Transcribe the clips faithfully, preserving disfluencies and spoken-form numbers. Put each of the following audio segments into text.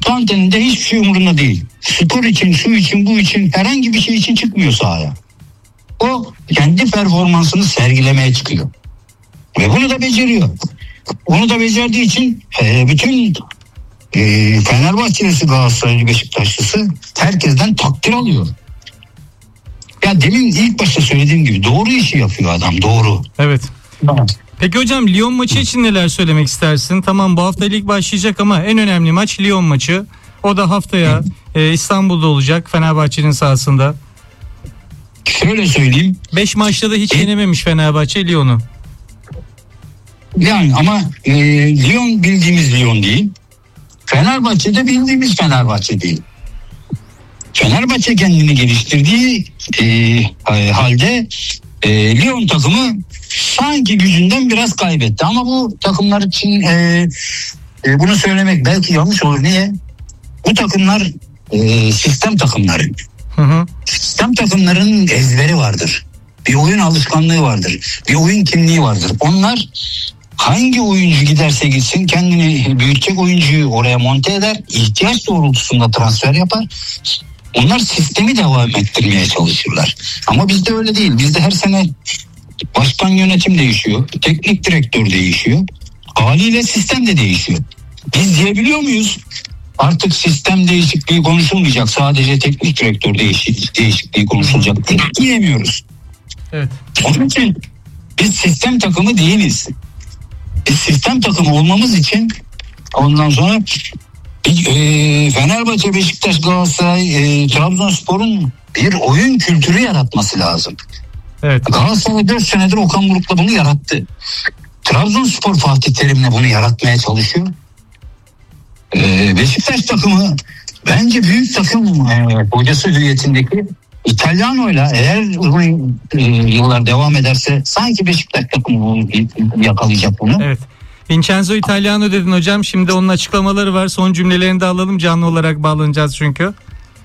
Tanten'de hiçbir şey umurunda değil. Skor için, şu için, bu için, herhangi bir şey için çıkmıyor sahaya. O kendi performansını sergilemeye çıkıyor. Ve bunu da beceriyor. Onu da becerdiği için e, bütün e, Fenerbahçelisi, Galatasaraylı, Beşiktaşlısı herkesten takdir alıyor. Ya demin ilk başta söylediğim gibi doğru işi yapıyor adam, doğru. Evet. Tamam. Peki hocam, Lyon maçı için neler söylemek istersin? Tamam, bu hafta lig başlayacak ama en önemli maç Lyon maçı. O da haftaya e, İstanbul'da olacak, Fenerbahçe'nin sahasında. Şöyle söyleyeyim. beş maçta da hiç e, yenememiş Fenerbahçe Lyon'u. Yani ama e, Lyon bildiğimiz Lyon değil. Fenerbahçe'de bildiğimiz Fenerbahçe değil. Fenerbahçe kendini geliştirdiği e, halde e, Lyon takımı sanki gücünden biraz kaybetti. Ama bu takımlar için e, e, bunu söylemek belki yanlış olur. Niye? Bu takımlar e, sistem takımları. Hı hı. Sistem takımlarının ezberi vardır. Bir oyun alışkanlığı vardır. Bir oyun kimliği vardır. Onlar hangi oyuncu giderse gitsin kendini büyütecek oyuncuyu oraya monte eder. İhtiyaç doğrultusunda transfer yapar. Onlar sistemi devam ettirmeye çalışırlar. Ama bizde öyle değil. Bizde her sene başkan yönetim değişiyor. Teknik direktör değişiyor. Haliyle sistem de değişiyor. Biz diyebiliyor muyuz? Artık sistem değişikliği konuşulmayacak. Sadece teknik direktör değişik, değişikliği konuşulacak. Diyemiyoruz. Evet. Onun için biz sistem takımı değiliz. Biz sistem takımı olmamız için ondan sonra e, Fenerbahçe, Beşiktaş, Galatasaray, e, Trabzonspor'un bir oyun kültürü yaratması lazım. Evet. Galatasaray dört senedir Okan Buruk'la bunu yarattı. Trabzonspor Fatih Terim'le bunu yaratmaya çalışıyor. Ee, Beşiktaş takımı bence büyük takım e, hocası hüviyetindeki İtalyano'yla eğer uzun e, yıllar devam ederse sanki Beşiktaş takımı yakalayacak bunu. Evet. Vincenzo Italiano dedin hocam. Şimdi onun açıklamaları var. Son cümlelerini de alalım. Canlı olarak bağlanacağız çünkü.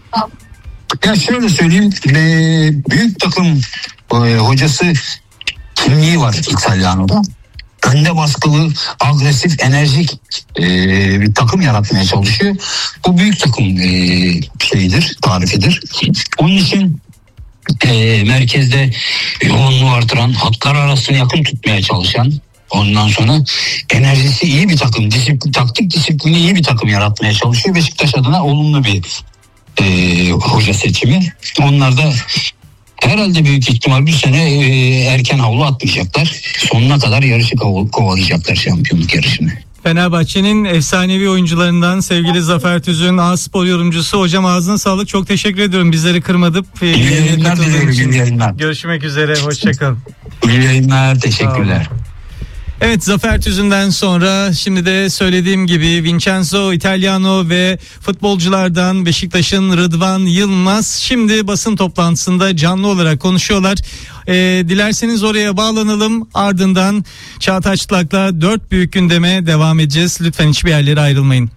Ya şöyle söyleyeyim. E, büyük takım e, hocası kimliği var İtalyano'da. Önde baskılı, agresif, enerjik e, bir takım yaratmaya çalışıyor. Bu büyük takım e, şeyidir, tarifidir. Onun için e, merkezde yoğunluğu artıran, hatlar arasını yakın tutmaya çalışan, ondan sonra enerjisi iyi bir takım, disiplin, taktik disiplini iyi bir takım yaratmaya çalışıyor. Beşiktaş adına olumlu bir e, hoca seçimi. Onlar da herhalde büyük ihtimal bir sene e, erken havlu atmayacaklar. Sonuna kadar yarışı kov- kovalayacaklar, şampiyonluk yarışını. Fenerbahçe'nin efsanevi oyuncularından sevgili Zafer Tüzün, A-Spor yorumcusu. Hocam ağzına sağlık. Çok teşekkür ediyorum. Bizleri kırmadıp. İyi yayınlar diliyorum. İyi yayınlar. Görüşmek üzere. Hoşçakalın. İyi yayınlar. Teşekkürler. Evet, Zafer Tüzün'den sonra şimdi de söylediğim gibi Vincenzo Italiano ve futbolculardan Beşiktaş'ın Rıdvan Yılmaz şimdi basın toplantısında canlı olarak konuşuyorlar. Ee, dilerseniz oraya bağlanalım, ardından Çağatay Çıtlak'la dört büyük gündeme devam edeceğiz. Lütfen hiçbir yerlere ayrılmayın.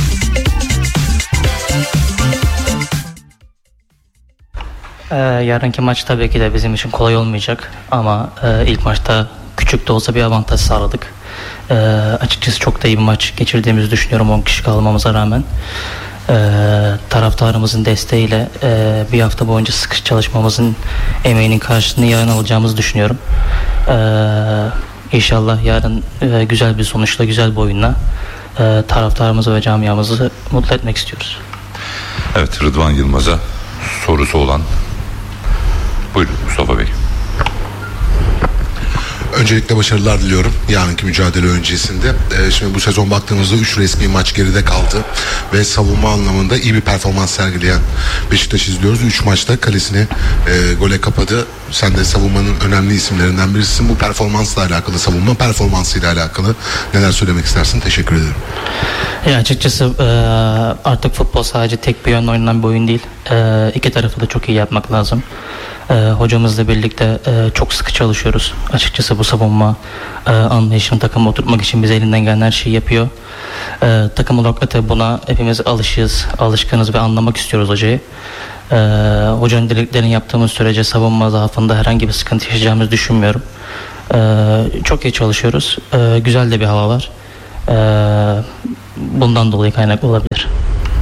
Ee, yarınki maç tabii ki de bizim için kolay olmayacak ama e, ilk maçta küçük de olsa bir avantaj sağladık. Ee, açıkçası çok da iyi bir maç geçirdiğimizi düşünüyorum on kişi kalmamıza rağmen. Ee, taraftarımızın desteğiyle e, bir hafta boyunca sıkı çalışmamızın emeğinin karşılığını yarın alacağımızı düşünüyorum. Ee, İnşallah yarın e, güzel bir sonuçla, güzel bir oyunla e, taraftarımızı ve camiamızı mutlu etmek istiyoruz. Evet, Rıdvan Yılmaz'a sorusu olan. Buyurun Mustafa Bey. Öncelikle başarılar diliyorum yarınki mücadele öncesinde. Ee, şimdi bu sezon baktığımızda üç resmi maç geride kaldı ve savunma anlamında iyi bir performans sergileyen Beşiktaş izliyoruz. üç maçta kalesini e, gole kapadı. Sen de savunmanın önemli isimlerinden birisin. Bu performansla alakalı, savunma performansıyla alakalı neler söylemek istersin? Teşekkür ederim. Ya açıkçası e, artık futbol sadece tek bir yönle oynanan bir oyun değil. E, iki tarafı da çok iyi yapmak lazım. E, hocamızla birlikte e, çok sıkı çalışıyoruz. Açıkçası bu savunma e, anlayışını takıma oturtmak için biz elinden gelen her şeyi yapıyor. E, takım olarak da buna hepimiz alışığız, alışkınız ve anlamak istiyoruz hocayı. E, hocanın dediklerini yaptığımız sürece savunma zaafında herhangi bir sıkıntı yaşayacağımızı düşünmüyorum. E, çok iyi çalışıyoruz. E, güzel de bir hava var. E, bundan dolayı kaynaklı olabilir.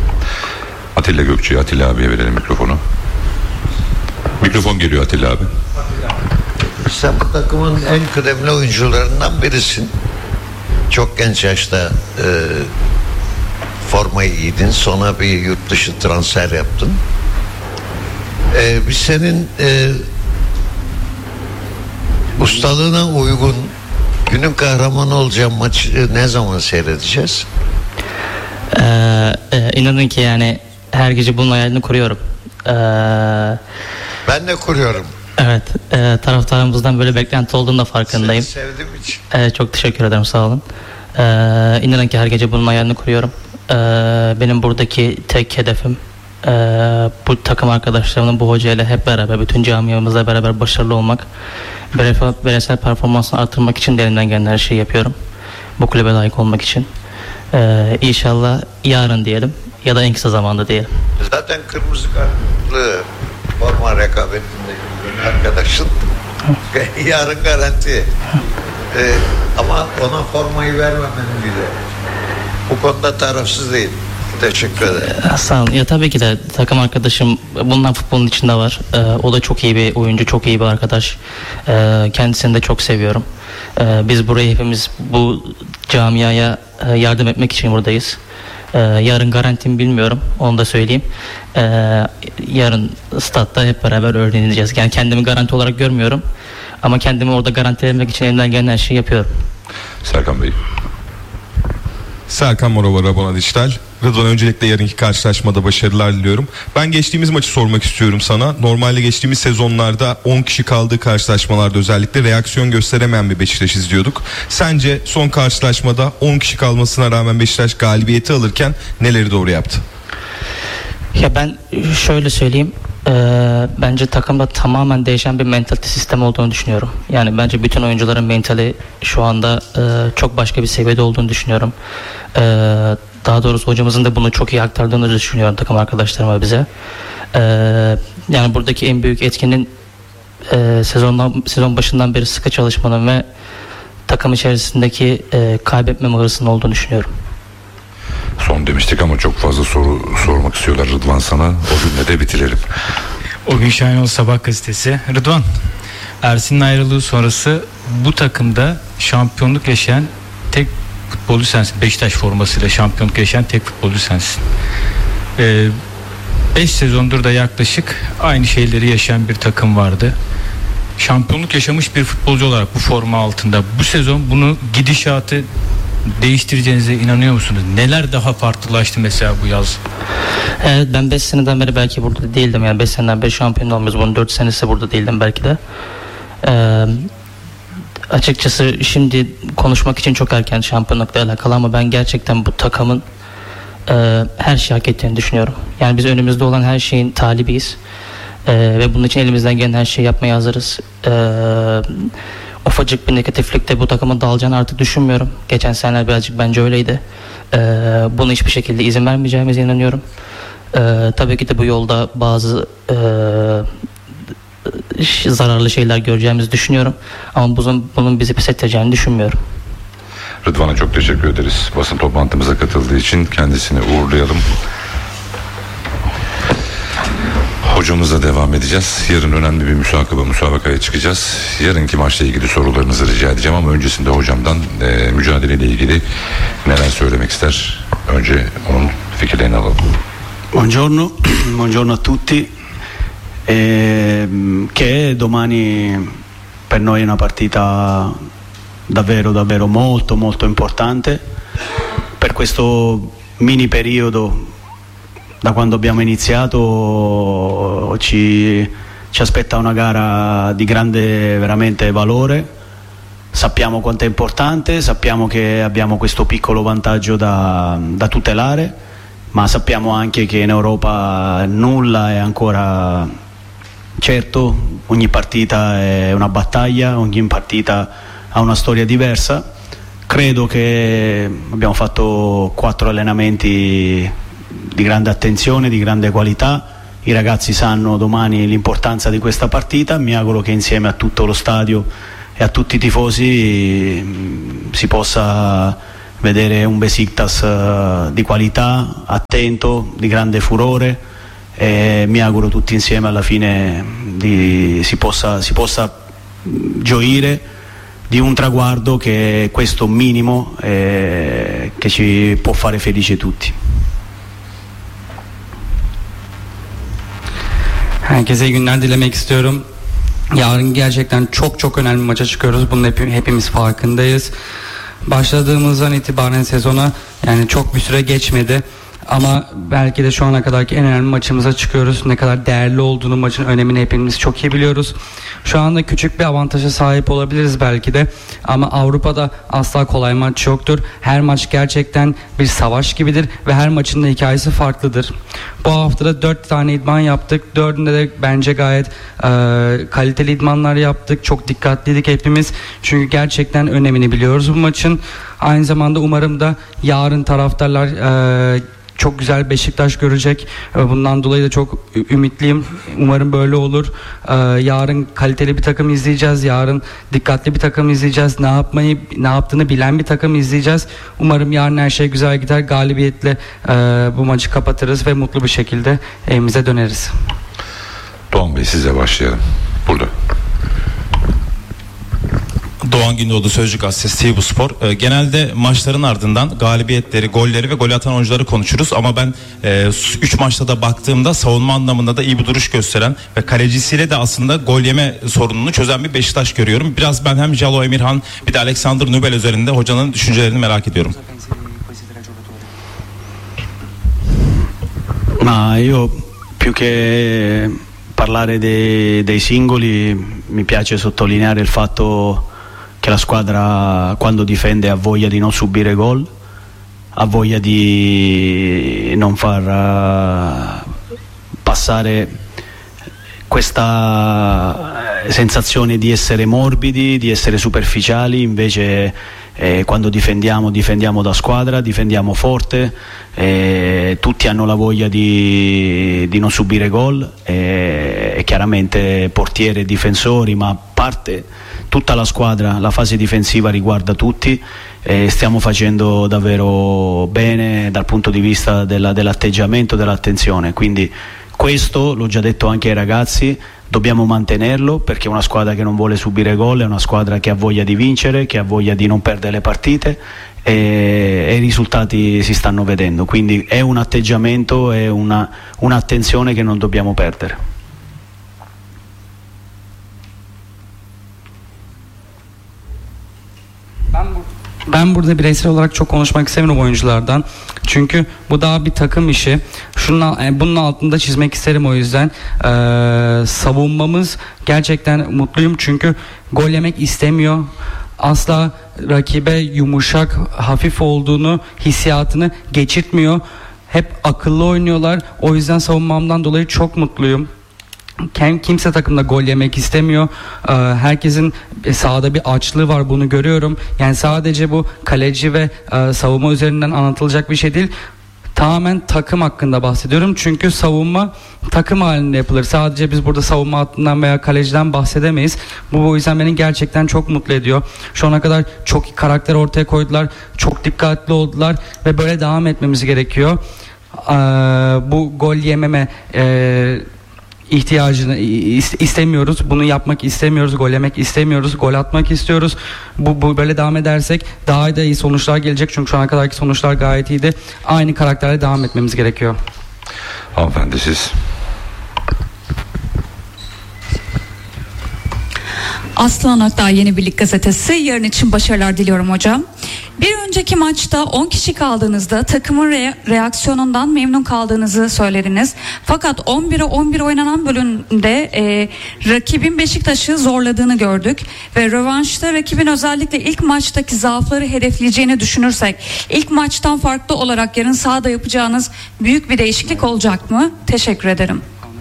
Atilla Gökçe'ye, Atilla abiye verelim mikrofonu. Mikrofon geliyor Atilla abi. Sen bu takımın en kıdemli oyuncularından birisin. Çok genç yaşta e, formayı giydin. Sonra bir yurt dışı transfer yaptın. E, biz senin e, ustalığına uygun günün kahramanı olacağın maçı ne zaman seyredeceğiz? Ee, e, inanın ki yani her gece bunun hayalini kuruyorum. Ee, Ben de kuruyorum. evet, e, taraftarımızdan böyle beklenti olduğunda farkındayım. Seni sevdiğim için. Ee, çok teşekkür ederim, sağ olun. Ee, inanın ki her gece bunun hayalini kuruyorum. Ee, benim buradaki tek hedefim e, bu takım arkadaşlarımla, bu hocayla hep beraber, bütün camiamızla beraber başarılı olmak. Bireysel, bireysel performansını artırmak için de elimden gelen her şeyi yapıyorum. Bu kulübe layık olmak için. Ee, İnşallah yarın diyelim ya da en kısa zamanda diyelim. Zaten kırmızı kartlı forma rekabetinde arkadaşın yarın garanti. Ee, ama ona formayı vermemenin bile. Bu konuda tarafsız değil. Teşekkür ederim. Ee, Sağ olun. Ya tabii ki de takım arkadaşım bundan futbolun içinde var. Ee, o da çok iyi bir oyuncu, çok iyi bir arkadaş. Ee, kendisini de çok seviyorum. Ee, biz buraya hepimiz bu camiaya e, yardım etmek için buradayız. Ee, yarın garantim bilmiyorum, onu da söyleyeyim. Ee, yarın statta hep beraber öğreneceğiz. Yani kendimi garanti olarak görmüyorum. Ama kendimi orada garantilemek için elimden gelen her şeyi yapıyorum. Serkan Bey. Serkan Morova, Rabona Dijital. Rıdvan, öncelikle yarınki karşılaşmada başarılar diliyorum. Ben geçtiğimiz maçı sormak istiyorum sana. Normalde geçtiğimiz sezonlarda on kişi kaldığı karşılaşmalarda özellikle reaksiyon gösteremeyen bir Beşiktaş izliyorduk. Sence son karşılaşmada on kişi kalmasına rağmen Beşiktaş galibiyeti alırken neleri doğru yaptı? Ya ben şöyle söyleyeyim. Ee, bence takımda tamamen değişen bir mentalite sistemi olduğunu düşünüyorum. Yani bence bütün oyuncuların mentali şu anda e, çok başka bir seviyede olduğunu düşünüyorum. Ee, daha doğrusu hocamızın da bunu çok iyi aktardığını düşünüyorum takım arkadaşlarıma, bize. Ee, yani buradaki en büyük etkinin e, sezondan sezon başından beri sıkı çalışmanın ve takım içerisindeki e, kaybetmeme hırsının olduğunu düşünüyorum. Son demiştik ama çok fazla soru sormak istiyorlar Rıdvan sana. O günle de bitirelim. O gün Şahinol Sabah gazetesi. Rıdvan, Ersin'in ayrılığı sonrası bu takımda şampiyonluk yaşayan tek futbolcu sensin. Beşiktaş formasıyla şampiyonluk yaşayan tek futbolcu sensin. beş ee, sezondur da yaklaşık aynı şeyleri yaşayan bir takım vardı. Şampiyonluk yaşamış bir futbolcu olarak bu forma altında bu sezon bunu, gidişatı değiştireceğinize inanıyor musunuz? Neler daha farklılaştı mesela bu yaz? Evet, ben beş seneden beri belki burada değildim. Yani beş seneden beri şampiyon olmuyoruz. Bunun dört senesi burada değildim belki de. Ee, açıkçası şimdi konuşmak için çok erken şampiyonlukla alakalı, ama ben gerçekten bu takımın e, her şeyi hak ettiğini düşünüyorum. Yani biz önümüzde olan her şeyin talibiyiz. E, ve bunun için elimizden gelen her şeyi yapmaya hazırız. Eee Ufacık bir negatiflikte bu takımın dağılacağını artık düşünmüyorum. Geçen seneler birazcık bence öyleydi. Ee, buna hiçbir şekilde izin vermeyeceğimize inanıyorum. Ee, tabii ki de bu yolda bazı e, zararlı şeyler göreceğimizi düşünüyorum. Ama bunun, bunun bizi pes edeceğini düşünmüyorum. Rıdvan'a çok teşekkür ederiz. Basın toplantımıza katıldığı için kendisini uğurlayalım. Hocamızla devam edeceğiz. Yarın önemli bir müsabaka, müsabakaya çıkacağız. Yarınki maçla ilgili sorularınızı rica edeceğim ama öncesinde hocamdan e, mücadeleyle ilgili neler söylemek ister? Önce onun fikirlerini alalım. Buongiorno, buongiorno a tutti. Eh, che domani per noi è una partita davvero davvero molto molto importante per questo mini periodo. Da quando abbiamo iniziato ci, ci aspetta una gara di grande veramente valore. Sappiamo quanto è importante, sappiamo che abbiamo questo piccolo vantaggio da, da tutelare, ma sappiamo anche che in Europa nulla è ancora certo, ogni partita è una battaglia, ogni partita ha una storia diversa. Credo che abbiamo fatto quattro allenamenti di grande attenzione, di grande qualità. I ragazzi sanno domani l'importanza di questa partita. Mi auguro che insieme a tutto lo stadio e a tutti i tifosi si possa vedere un Besiktas uh, di qualità, attento, di grande furore, e mi auguro tutti insieme alla fine di, si possa, si possa gioire di un traguardo che è questo minimo eh, che ci può fare felici tutti. Herkese iyi günler dilemek istiyorum. Yarın gerçekten çok çok önemli bir maça çıkıyoruz. Bunun hep, hepimiz farkındayız. Başladığımızdan itibaren sezona yani çok bir süre geçmedi. Ama belki de şu ana kadarki en önemli maçımıza çıkıyoruz. Ne kadar değerli olduğunu, maçın önemini hepimiz çok iyi biliyoruz. Şu anda küçük bir avantaja sahip olabiliriz belki de. Ama Avrupa'da asla kolay maç yoktur. Her maç gerçekten bir savaş gibidir ve her maçın da hikayesi farklıdır. Bu haftada dört tane idman yaptık. Dördünde de bence gayet e, kaliteli idmanlar yaptık. Çok dikkatliydik hepimiz. Çünkü gerçekten önemini biliyoruz bu maçın. Aynı zamanda umarım da yarın taraftarlar e, çok güzel Beşiktaş görecek. Bundan dolayı da çok ümitliyim. Umarım böyle olur. Yarın kaliteli bir takım izleyeceğiz. Yarın dikkatli bir takım izleyeceğiz. Ne yapmayı, ne yaptığını bilen bir takım izleyeceğiz. Umarım yarın her şey güzel gider. Galibiyetle bu maçı kapatırız ve mutlu bir şekilde evimize döneriz. Doğan Bey, size başlayalım. Burada. Doğan Gündoğdu, Sözcü Gazetesi, T V Spor. E, genelde maçların ardından galibiyetleri, golleri ve gol atan oyuncuları konuşuruz. Ama ben üç e, maçta da baktığımda savunma anlamında da iyi bir duruş gösteren ve kalecisiyle de aslında gol yeme sorununu çözen bir Beşiktaş görüyorum. Biraz ben hem Calo Emirhan bir de Alexander Nubel üzerinde hocanın düşüncelerini merak ediyorum. Ma io più che parlare dei, dei singoli mi piace sottolineare il fatto che la squadra quando difende ha voglia di non subire gol, ha voglia di non far uh, passare questa sensazione di essere morbidi, di essere superficiali. Invece eh, quando difendiamo difendiamo da squadra, difendiamo forte, eh, tutti hanno la voglia di, di non subire gol, eh, e chiaramente portiere e difensori, ma parte tutta la squadra, la fase difensiva riguarda tutti e stiamo facendo davvero bene dal punto di vista della, dell'atteggiamento, dell'attenzione. Quindi questo l'ho già detto anche ai ragazzi, dobbiamo mantenerlo perché è una squadra che non vuole subire gol, è una squadra che ha voglia di vincere, che ha voglia di non perdere le partite e, e i risultati si stanno vedendo. Quindi è un atteggiamento, è una, un'attenzione che non dobbiamo perdere. Ben burada bireysel olarak çok konuşmak istemiyorum oyunculardan. Çünkü bu daha bir takım işi. Şunun, bunun altında çizmek isterim o yüzden. Ee, savunmamız gerçekten mutluyum çünkü gol yemek istemiyor. Asla rakibe yumuşak, hafif olduğunu, hissiyatını geçirtmiyor. Hep akıllı oynuyorlar. O yüzden savunmamdan dolayı çok mutluyum. Kimse takımda gol yemek istemiyor. Herkesin sahada bir açlığı var, bunu görüyorum. Yani sadece bu kaleci ve savunma üzerinden anlatılacak bir şey değil. Tamamen takım hakkında bahsediyorum. Çünkü savunma takım halinde yapılır. Sadece biz burada savunma hattından veya kaleciden bahsedemeyiz. Bu o yüzden beni gerçekten çok mutlu ediyor. Şu ana kadar çok iyi karakter ortaya koydular. Çok dikkatli oldular ve böyle devam etmemiz gerekiyor. Bu gol yememe e, ihtiyacını istemiyoruz. Bunu yapmak istemiyoruz. Gol yemek istemiyoruz. Gol atmak istiyoruz. Bu, bu böyle devam edersek daha da iyi sonuçlar gelecek. Çünkü şu ana kadarki sonuçlar gayet iyiydi. Aynı karakterle devam etmemiz gerekiyor. Hanımefendi siz. Aslan Akdağ Yeni Birlik Gazetesi. Yarın için başarılar diliyorum hocam. Bir önceki maçta on kişi kaldığınızda takımın re- reaksiyonundan memnun kaldığınızı söylediniz. Fakat on bire on bir oynanan bölümde e, rakibin Beşiktaş'ı zorladığını gördük. Ve rövanşta rakibin özellikle ilk maçtaki zaafları hedefleyeceğini düşünürsek ilk maçtan farklı olarak yarın sahada yapacağınız büyük bir değişiklik olacak mı? Teşekkür ederim.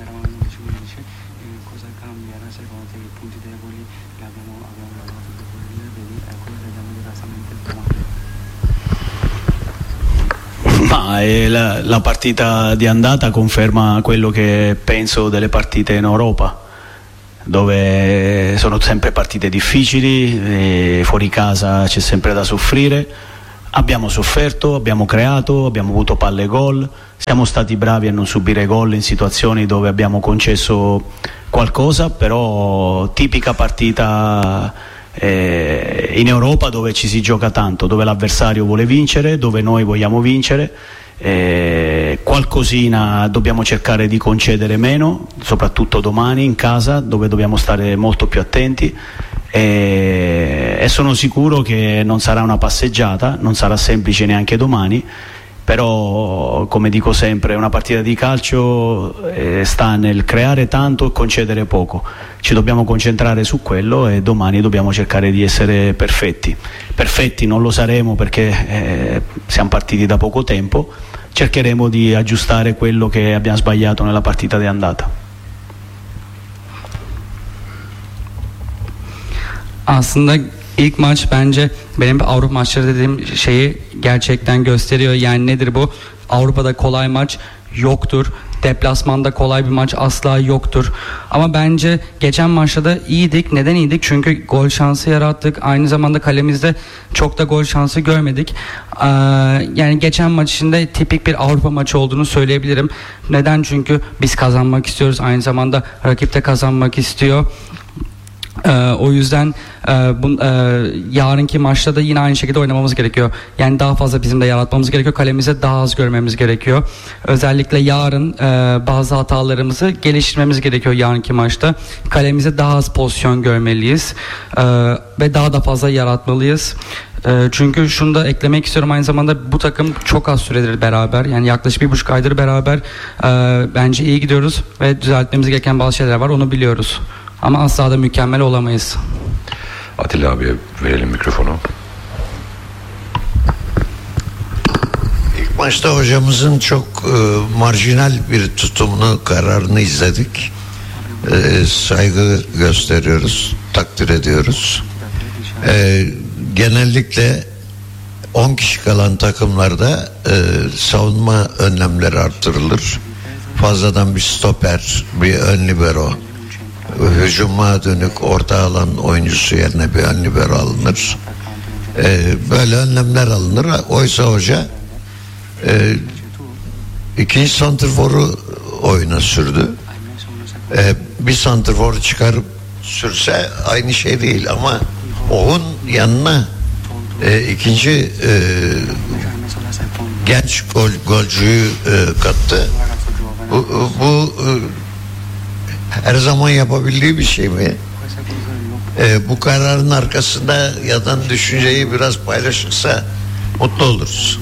Ma eh, la, la partita di andata conferma quello che penso delle partite in Europa, dove sono sempre partite difficili, e fuori casa c'è sempre da soffrire. abbiamo sofferto, abbiamo creato, abbiamo avuto palle gol, siamo stati bravi a non subire gol in situazioni dove abbiamo concesso qualcosa, però tipica partita eh, in Europa dove ci si gioca tanto, dove l'avversario vuole vincere, dove noi vogliamo vincere. Eh, qualcosina dobbiamo cercare di concedere meno, soprattutto domani in casa dove dobbiamo stare molto più attenti, e, e sono sicuro che non sarà una passeggiata, non sarà semplice neanche domani, però come dico sempre una partita di calcio eh, sta nel creare tanto e concedere poco. Ci dobbiamo concentrare su quello e domani dobbiamo cercare di essere perfetti. Perfetti non lo saremo perché eh, siamo partiti da poco tempo, cercheremo di aggiustare quello che abbiamo sbagliato nella partita di andata. Aslında ilk maç bence benim Avrupa maçları dediğim şeyi gerçekten gösteriyor. Yani nedir bu? Avrupa'da kolay maç yoktur. Deplasmanda kolay bir maç asla yoktur. Ama bence geçen maçta da iyiydik. Neden iyiydik? Çünkü gol şansı yarattık. Aynı zamanda kalemizde çok da gol şansı görmedik. Ee, yani geçen maç içinde tipik bir Avrupa maçı olduğunu söyleyebilirim. Neden? Çünkü biz kazanmak istiyoruz. Aynı zamanda rakip de kazanmak istiyor. Ee, o yüzden e, bu, e, yarınki maçta da yine aynı şekilde oynamamız gerekiyor. Yani daha fazla bizim de yaratmamız gerekiyor. Kalemize daha az görmemiz gerekiyor. Özellikle yarın e, bazı hatalarımızı geliştirmemiz gerekiyor yarınki maçta. Kalemize daha az pozisyon görmeliyiz. E, ve daha da fazla yaratmalıyız. E, çünkü şunu da eklemek istiyorum, aynı zamanda bu takım çok az süredir beraber. Yani yaklaşık bir buçuk aydır beraber. E, bence iyi gidiyoruz ve düzeltmemiz gereken bazı şeyler var, onu biliyoruz. Ama asla da mükemmel olamayız. Atilla abiye verelim mikrofonu. İlk maçta hocamızın çok e, marjinal bir tutumunu, kararını izledik. E, saygı gösteriyoruz, takdir ediyoruz. E, genellikle on kişi kalan takımlarda e, savunma önlemleri arttırılır. Fazladan bir stoper, bir ön libero, hücuma dönük orta alan oyuncusu yerine bir ön libero alınır. Ee, böyle önlemler alınır. Oysa hoca e, ikinci santrforu oyuna sürdü. Ee, bir santrforu çıkarıp sürse aynı şey değil ama onun yanına e, ikinci e, genç gol, golcüyü e, kattı. Bu, bu e, her zaman yapabildiği bir şey mi? Ee, bu kararın arkasında yatan düşünceyi biraz paylaşırsa mutlu oluruz.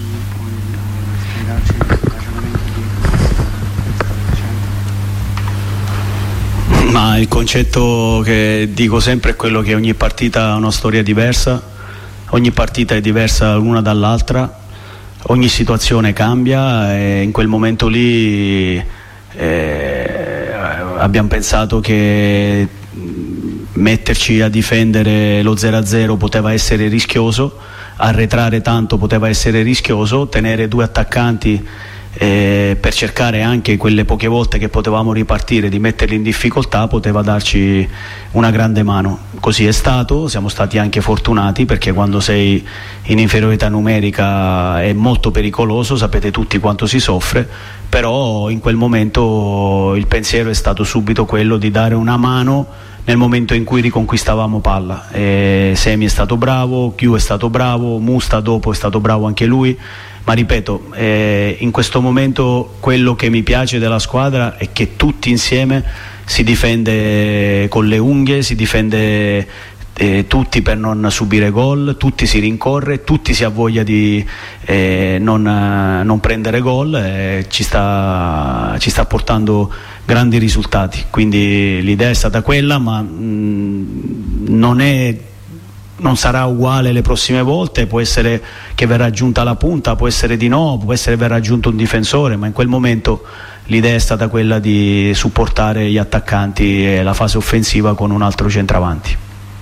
Ma il concetto che dico sempre è quello che ogni partita ha una storia diversa, ogni partita è diversa l'una dall'altra, ogni situazione cambia e in quel momento lì eh, abbiamo pensato che metterci a difendere lo zero a zero poteva essere rischioso, arretrare tanto poteva essere rischioso, tenere due attaccanti eh, per cercare anche quelle poche volte che potevamo ripartire di metterli in difficoltà poteva darci una grande mano. Così è stato, siamo stati anche fortunati perché quando sei in inferiorità numerica è molto pericoloso, sapete tutti quanto si soffre, però in quel momento il pensiero è stato subito quello di dare una mano nel momento in cui riconquistavamo palla. E Semi è stato bravo, Chiu è stato bravo, Musta dopo è stato bravo anche lui, ma ripeto, eh, in questo momento quello che mi piace della squadra è che tutti insieme si difende con le unghie, si difende eh, tutti per non subire gol, tutti si rincorre, tutti si ha voglia di eh, non, eh, non prendere gol, eh, ci sta, ci sta portando grandi risultati, quindi l'idea è stata quella, ma mh, non è non sarà uguale le prossime volte, può essere che verrà aggiunta la punta, può essere di no, può essere verrà aggiunto un difensore, ma in quel momento l'idea è stata quella di supportare gli attaccanti e la fase offensiva con un altro centravanti.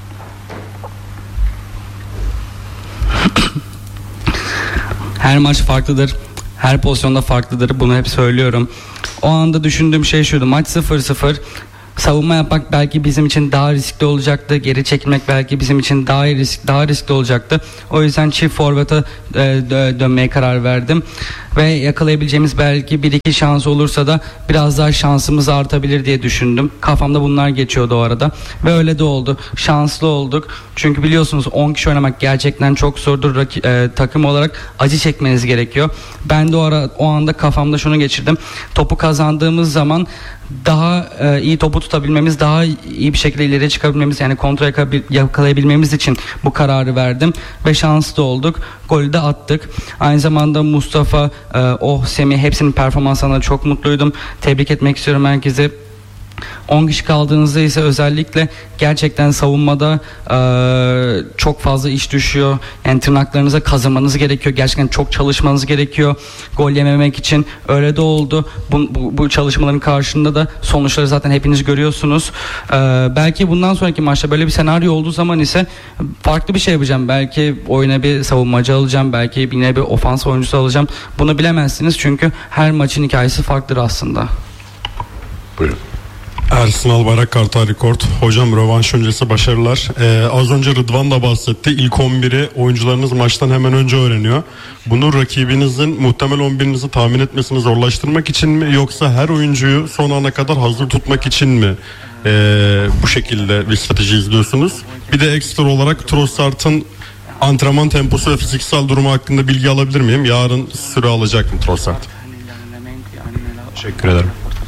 Her maç farklıdır. Her pozisyonda farklıdır. Bunu hep söylüyorum. O anda düşündüğüm şey şuydu. Maç sıfır sıfır. savunma yapmak belki bizim için daha riskli olacaktı. Geri çekilmek belki bizim için daha risk daha riskli olacaktı. O yüzden çift forvete e, dönmeye karar verdim ve yakalayabileceğimiz belki bir iki şans olursa da biraz daha şansımız artabilir diye düşündüm. Kafamda bunlar geçiyordu o arada ve öyle de oldu. Şanslı olduk. Çünkü biliyorsunuz on kişi oynamak gerçekten çok zordur. Rak- e, takım olarak acı çekmeniz gerekiyor. Ben de o ara o anda kafamda şunu geçirdim. Topu kazandığımız zaman daha e, iyi topu tutabilmemiz, daha iyi bir şekilde ileriye çıkabilmemiz, yani kontrol yakalayabilmemiz için bu kararı verdim ve şanslı olduk. Golü de attık. Aynı zamanda Mustafa, e, Oh, Semih, hepsinin performanslarına çok mutluydum. Tebrik etmek istiyorum herkese. on kişi kaldığınızda ise özellikle gerçekten savunmada e, çok fazla iş düşüyor. Yani tırnaklarınıza kazımanız gerekiyor. Gerçekten çok çalışmanız gerekiyor. Gol yememek için. Öyle de oldu. Bu, bu, bu çalışmaların karşılığında da sonuçları zaten hepiniz görüyorsunuz. E, belki bundan sonraki maçta böyle bir senaryo olduğu zaman ise farklı bir şey yapacağım. Belki oyuna bir savunmacı alacağım. Belki yine bir ofans oyuncusu alacağım. Bunu bilemezsiniz çünkü her maçın hikayesi farklıdır aslında. Buyurun. Ersin Albayrak, Kartal Rekord. Hocam, rövanş öncesi başarılar. Ee, az önce Rıdvan da bahsetti. İlk on biri oyuncularınız maçtan hemen önce öğreniyor. Bunu rakibinizin muhtemel on birinizi tahmin etmesini zorlaştırmak için mi, yoksa her oyuncuyu son ana kadar hazır tutmak için mi ee, bu şekilde bir strateji izliyorsunuz? Bir de ekstra olarak Trossard'ın antrenman temposu ve fiziksel durumu hakkında bilgi alabilir miyim? Yarın süre alacak mı Trossard? Teşekkür ederim.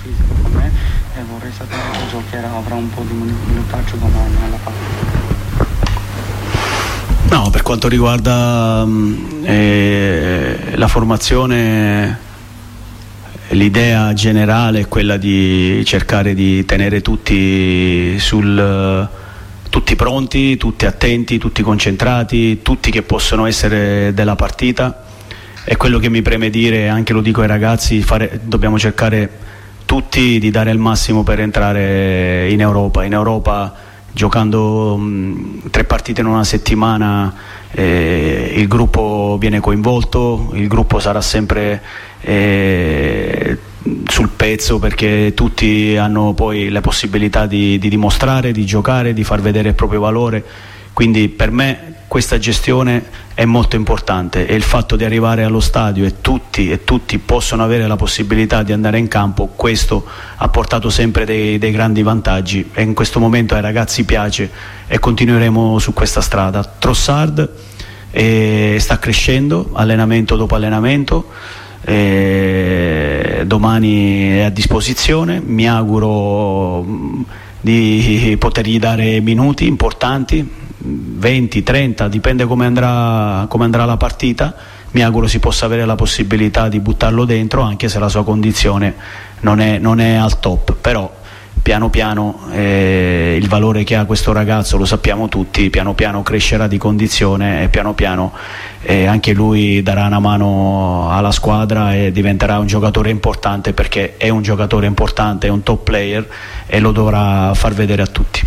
No, per quanto riguarda eh, la formazione, l'idea generale è quella di cercare di tenere tutti sul tutti pronti, tutti attenti, tutti concentrati, tutti che possono essere della partita. E quello che mi preme dire, anche lo dico ai ragazzi, fare, dobbiamo cercare tutti di dare il massimo per entrare in Europa. In Europa, giocando mh, tre partite in una settimana, eh, il gruppo viene coinvolto, il gruppo sarà sempre eh, sul pezzo, perché tutti hanno poi la possibilità di, di dimostrare, di giocare, di far vedere il proprio valore. Quindi per me questa gestione è molto importante, e il fatto di arrivare allo stadio e tutti, e tutti possono avere la possibilità di andare in campo, questo ha portato sempre dei, dei grandi vantaggi, e in questo momento ai ragazzi piace e continueremo su questa strada. Trossard eh, sta crescendo allenamento dopo allenamento, eh, domani è a disposizione, mi auguro mh, di potergli dare minuti importanti, venti, trenta, dipende come andrà, come andrà la partita. Mi auguro si possa avere la possibilità di buttarlo dentro, anche se la sua condizione non è, non è al top, però piano piano eh, il valore che ha questo ragazzo lo sappiamo tutti, piano piano crescerà di condizione, e piano piano eh, anche lui darà una mano alla squadra e diventerà un giocatore importante, perché è un giocatore importante, è un top player, e lo dovrà far vedere a tutti.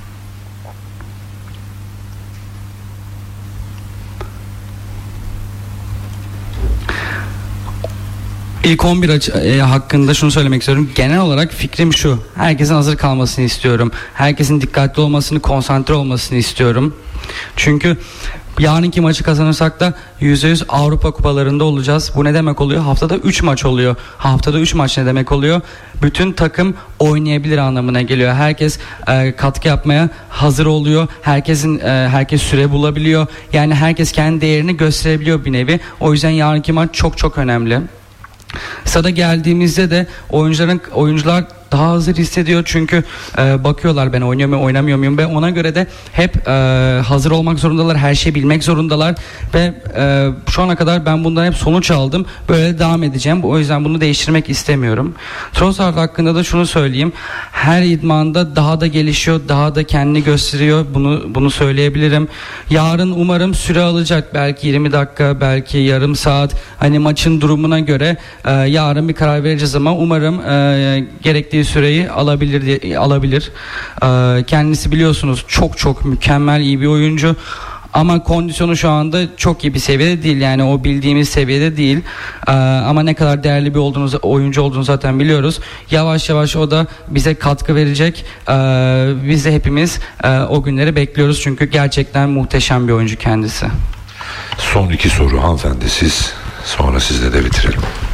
İlk on bir aç- e, hakkında şunu söylemek istiyorum. Genel olarak fikrim şu: herkesin hazır kalmasını istiyorum. Herkesin dikkatli olmasını, konsantre olmasını istiyorum. Çünkü yarınki maçı kazanırsak da yüzde yüz Avrupa kupalarında olacağız. Bu ne demek oluyor? Haftada üç maç oluyor. Haftada üç maç ne demek oluyor? Bütün takım oynayabilir anlamına geliyor. Herkes e, katkı yapmaya hazır oluyor. Herkesin e, herkes süre bulabiliyor. Yani herkes kendi değerini gösterebiliyor bir nevi. O yüzden yarınki maç çok çok önemli. Stada geldiğimizde de oyuncuların oyuncular daha hazır hissediyor, çünkü e, bakıyorlar ben oynuyor muyum, oynamıyor muyum, ve ona göre de hep e, hazır olmak zorundalar, her şeyi bilmek zorundalar, ve e, şu ana kadar ben bundan hep sonuç aldım, böyle devam edeceğim. O yüzden bunu değiştirmek istemiyorum. Trossard hakkında da şunu söyleyeyim: her idmanda daha da gelişiyor, daha da kendini gösteriyor, bunu bunu söyleyebilirim. Yarın umarım süre alacak, belki yirmi dakika, belki yarım saat, hani maçın durumuna göre e, yarın bir karar vereceğiz, ama umarım e, gerektiği süreyi alabilir diye, alabilir. Ee, kendisi biliyorsunuz çok çok mükemmel iyi bir oyuncu. Ama kondisyonu şu anda çok iyi bir seviyede değil. Yani o bildiğimiz seviyede değil. Ee, ama ne kadar değerli bir olduğunuzu, oyuncu olduğunu zaten biliyoruz. Yavaş yavaş o da bize katkı verecek. Ee, biz de hepimiz e, o günleri bekliyoruz. Çünkü gerçekten muhteşem bir oyuncu kendisi. Son iki soru hanımefendi siz. Sonra sizle de bitirelim.